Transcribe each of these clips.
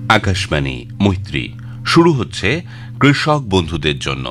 আকাশবাণী মৈত্রী শুরু হচ্ছে কৃষক বন্ধুদের জন্য।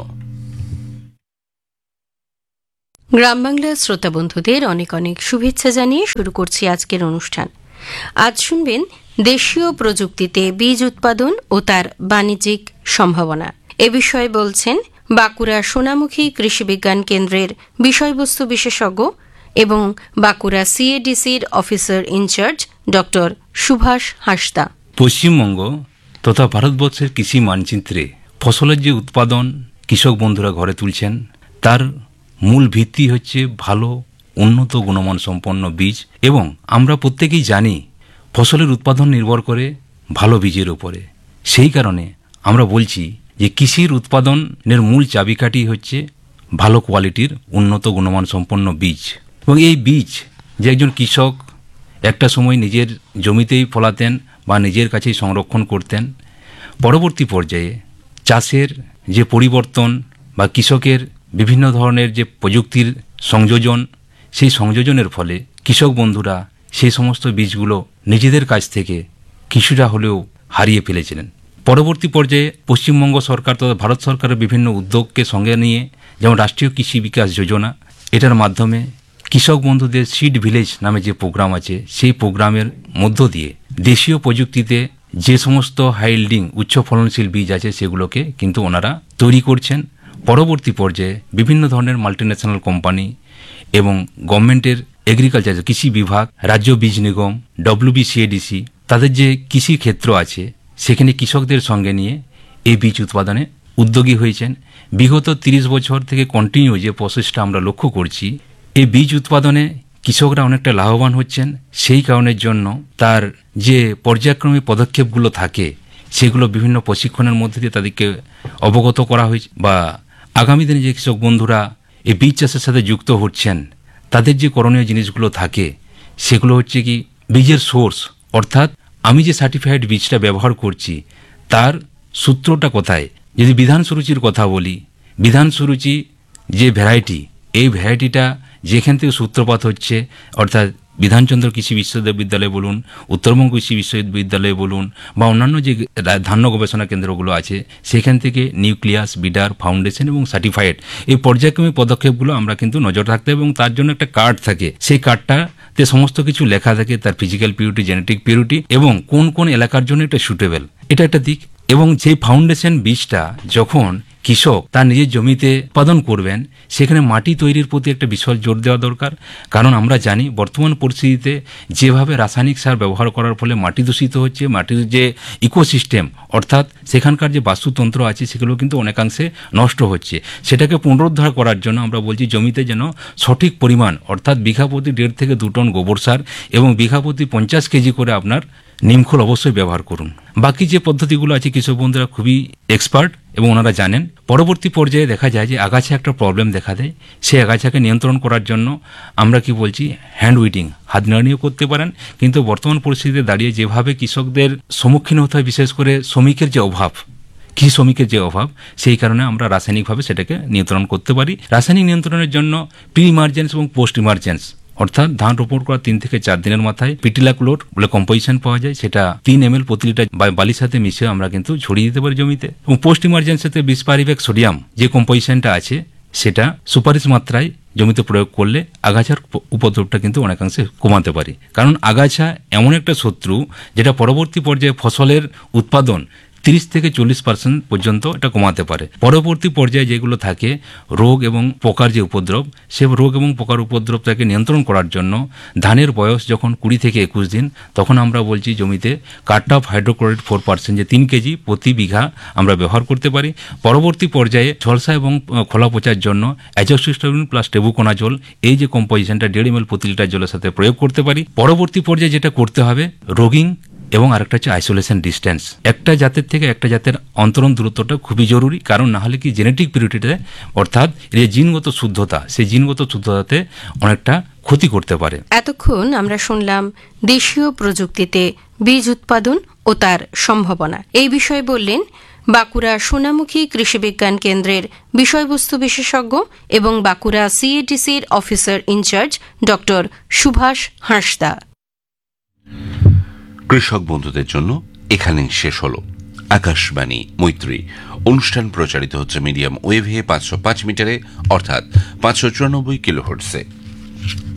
গ্রাম বাংলার শ্রোতা বন্ধুদের অনেক অনেক শুভেচ্ছা জানিয়ে শুরু করছি আজকের অনুষ্ঠান। আজ শুনবেন দেশীয় প্রযুক্তিতে বীজ উৎপাদন ও তার বাণিজ্যিক সম্ভাবনা। এ বিষয়ে বলছেন বাঁকুড়া সোনামুখী কৃষি বিজ্ঞান কেন্দ্রের বিষয়বস্তু বিশেষজ্ঞ এবং Bankura সিএডিসির officer in charge doctor Subhash Hansda. Paschimbanga তথা ভারতবর্ষের কৃষি মানচিত্রে ফসলের যে উৎপাদন কৃষক বন্ধুরা ঘরে তুলছেন, তার মূল ভিত্তি হচ্ছে ভালো উন্নত গুণমান সম্পন্ন বীজ। এবং আমরা প্রত্যেকেই জানি ফসলের উৎপাদন নির্ভর করে ভালো বীজের উপরে। সেই কারণে আমরা বলছি যে কৃষির উৎপাদনের মূল চাবিকাঠি হচ্ছে ভালো কোয়ালিটির উন্নত গুণমান সম্পন্ন বীজ। এবং এই বীজ যে একজন কৃষক একটা সময় নিজের জমিতেই ফলাতেন বা নিজের কাছেই সংরক্ষণ করতেন, পরবর্তী পর্যায়ে চাষের যে পরিবর্তন বা কৃষকের বিভিন্ন ধরনের যে প্রযুক্তির সংযোজন, সেই সংযোজনের ফলে কৃষক বন্ধুরা সেই সমস্ত বীজগুলো নিজেদের কাছ থেকে কিছুটা হলেও হারিয়ে ফেলেছিলেন। পরবর্তী পর্যায়ে পশ্চিমবঙ্গ সরকার তথা ভারত সরকারের বিভিন্ন উদ্যোগকে সঙ্গে নিয়ে, যেমন রাষ্ট্রীয় কৃষি বিকাশ যোজনা, এটার মাধ্যমে কৃষক বন্ধুদের সিড ভিলেজ নামে যে প্রোগ্রাম আছে, সেই প্রোগ্রামের মধ্য দিয়ে দেশীয় প্রযুক্তিতে যে সমস্ত হাই ইল্ডিং উচ্চ ফলনশীল বীজ আছে সেগুলোকে কিন্তু ওনারা তৈরি করছেন। পরবর্তী পর্যায়ে বিভিন্ন ধরনের মাল্টিন্যাশনাল কোম্পানি এবং গভর্নমেন্টের এগ্রিকালচার কৃষি বিভাগ, রাজ্য বীজ নিগম, WBCADC, তাদের যে কৃষি ক্ষেত্র আছে সেখানে কৃষকদের সঙ্গে নিয়ে এই বীজ উৎপাদনে উদ্যোগী হয়েছেন। বিগত 30 বছর থেকে কন্টিনিউ যে প্রসেসটা আমরা লক্ষ্য করছি, এই বীজ উৎপাদনে কৃষকরা অনেকটা লাভবান হচ্ছেন। সেই কারণের জন্য তার যে পর্যায়ক্রমে পদক্ষেপগুলো থাকে সেগুলো বিভিন্ন প্রশিক্ষণের মধ্যে দিয়ে তাদেরকে অবগত করা হয়েছে। বা আগামী দিনে যে কৃষক বন্ধুরা এই বীজ চাষের সাথে যুক্ত হচ্ছেন, তাদের যে করণীয় জিনিসগুলো থাকে সেগুলো হচ্ছে কি, বীজের সোর্স, অর্থাৎ আমি যে সার্টিফাইড বীজটা ব্যবহার করছি তার সূত্রটা কোথায়। যদি বিধান সুরুচির কথা বলি, বিধান সুরুচি যে ভ্যারাইটি, এই ভ্যারাইটিটা যেখান থেকে সূত্রপাত হচ্ছে, অর্থাৎ বিধানচন্দ্র কৃষি বিশ্ববিদ্যালয় বলুন, উত্তরবঙ্গ কৃষি বিশ্ববিদ্যালয় বলুন, বা অন্যান্য যে ধান্য গবেষণা কেন্দ্রগুলো আছে, সেখান থেকে নিউক্লিয়াস, বিডার, ফাউন্ডেশন এবং সার্টিফাইড, এই পর্যায়ক্রমিক পদক্ষেপগুলো আমরা কিন্তু নজর রাখতে হবে। এবং তার জন্য একটা কার্ড থাকে, সেই কার্ডটাতে সমস্ত কিছু লেখা থাকে, তার ফিজিক্যাল পিউরিটি, জেনেটিক পিউরিটি এবং কোন কোন এলাকার জন্য এটা সুটেবল, এটা একটা দিক। এবং সেই ফাউন্ডেশন বীজটা যখন কৃষক তার নিজের জমিতে উৎপাদন করবেন, সেখানে মাটি তৈরির প্রতি একটা বিশাল জোর দেওয়া দরকার। কারণ আমরা জানি বর্তমান পরিস্থিতিতে যেভাবে রাসায়নিক সার ব্যবহার করার ফলে মাটি দূষিত হচ্ছে, মাটির যে ইকোসিস্টেম অর্থাৎ সেখানকার যে বাস্তুতন্ত্র আছে সেগুলো কিন্তু অনেকাংশে নষ্ট হচ্ছে। সেটাকে পুনরুদ্ধার করার জন্য আমরা বলছি জমিতে যেন সঠিক পরিমাণ, অর্থাৎ বিঘা প্রতি 1.5 থেকে 2 টন গোবর সার এবং বিঘা প্রতি 50 কেজি করে আপনার নিমখোল অবশ্যই ব্যবহার করুন। বাকি যে পদ্ধতিগুলো আছে কৃষক বন্ধুরা খুবই এক্সপার্ট এবং ওনারা জানেন। পরবর্তী পর্যায়ে দেখা যায় যে আগাছা একটা প্রবলেম দেখা দেয়, সেই আগাছাকে নিয়ন্ত্রণ করার জন্য আমরা কি বলছি, হ্যান্ড উইডিং, হাত নাড়িয়েও করতে পারেন। কিন্তু বর্তমান পরিস্থিতিতে দাঁড়িয়ে যেভাবে কৃষকদের সম্মুখীন হতে হয়, বিশেষ করে শ্রমিকের যে অভাব, কৃষি শ্রমিকের যে অভাব, সেই কারণে আমরা রাসায়নিকভাবে সেটাকে নিয়ন্ত্রণ করতে পারি। রাসায়নিক নিয়ন্ত্রণের জন্য প্রি ইমার্জেন্স এবং পোস্ট ইমার্জেন্স, অর্থাৎ ধান রোপণ করার 3 থেকে 4 দিনের মাথায় পিটিলাক্লোর বলে কম্পোজিশন পাওয়া যায়, সেটা 3 ml প্রতি লিটার বালির সাথে মিশিয়ে আমরা কিন্তু ছড়িয়ে দিতে পারি জমিতে। এবং পোস্ট ইমার্জেন্সিতে 20 পারিবেক সোডিয়াম যে কম্পোজিশনটা আছে, সেটা সুপারিশ মাত্রায় জমিতে প্রয়োগ করলে আগাছার উপদ্রবটা কিন্তু অনেকাংশে কমাতে পারি। কারণ আগাছা এমন একটা শত্রু যেটা পরবর্তী পর্যায়ে ফসলের উৎপাদন 30 থেকে 40% পর্যন্ত এটা কমাতে পারে। পরবর্তী পর্যায়ে যেগুলো থাকে রোগ এবং পোকার যে উপদ্রব, সে রোগ এবং পোকার উপদ্রবটাকে নিয়ন্ত্রণ করার জন্য ধানের বয়স যখন 20 থেকে 21 দিন, তখন আমরা বলছি জমিতে কার্টাপ হাইড্রোক্লোরাইড 4%, যে 3 কেজি প্রতি বিঘা আমরা ব্যবহার করতে পারি। পরবর্তী পর্যায়ে ঝলসা এবং খোলা পচার জন্য অ্যাজোক্সিস্ট্রোবিন প্লাস টেবুকোনাজোল, এই যে কম্পোজিশনটা 1.5 ml প্রতি লিটার জলের সাথে প্রয়োগ করতে পারি। পরবর্তী পর্যায়ে যেটা করতে হবে, রোগিং এবং আরেকটা হচ্ছে আইসোলেশন ডিস্টেন্স। একটা জাতের থেকে একটা জাতের অন্তরণ দূরত্বটা খুবই জরুরি, কারণ না হলে কি জেনেটিক পিউরিটিতে, অর্থাৎ এর জিনগত শুদ্ধতা, সেই জিনগত শুদ্ধতাতে অনেকটা ক্ষতি করতে পারে। এতক্ষণ আমরা শুনলাম দেশীয় প্রযুক্তিতে বীজ উৎপাদন ও তার সম্ভাবনা। এই বিষয়ে বললেন বাঁকুড়া সোনামুখী কৃষি বিজ্ঞান কেন্দ্রের বিষয়বস্তু বিশেষজ্ঞ এবং Bankura সিএডিসির officer in charge doctor Subhash Hansda. কৃষক বন্ধুদের জন্য এখানেই শেষ হল। আকাশবাণী মৈত্রী অনুষ্ঠান প্রচারিত হচ্ছে মিডিয়াম ওয়েভে 505 মিটারে, অর্থাৎ 594 কিলোহার্টজে।